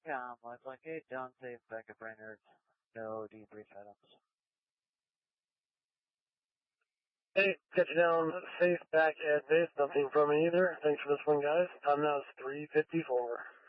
Yeah, it's like, hey, down safe, back at Brainerd. No debrief items. Hey, got you down safe back at base. Nothing from me either. Thanks for this one, guys. Time now is 3:54.